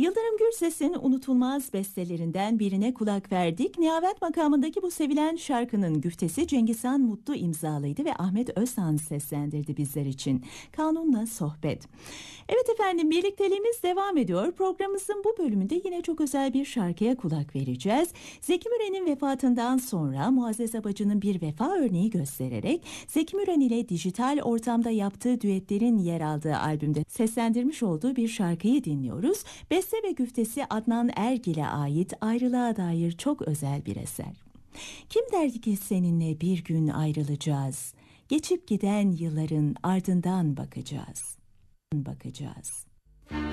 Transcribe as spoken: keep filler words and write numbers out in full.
Yıldırım Gürses'in unutulmaz bestelerinden birine kulak verdik. Nihavent makamındaki bu sevilen şarkının güftesi Cengizhan Mutlu imzalıydı ve Ahmet Özhan seslendirdi bizler için. Kanunla Sohbet. Evet efendim, birlikteliğimiz devam ediyor. Programımızın bu bölümünde yine çok özel bir şarkıya kulak vereceğiz. Zeki Müren'in vefatından sonra Muazzez Abacı'nın bir vefa örneği göstererek Zeki Müren ile dijital ortamda yaptığı düetlerin yer aldığı albümde seslendirmiş olduğu bir şarkıyı dinliyoruz. Beste ve güftesi Adnan Ergil'e ait Ayrılığa dair çok özel bir eser. Kim derdi ki seninle bir gün ayrılacağız, geçip giden yılların ardından bakacağız, bakacağız.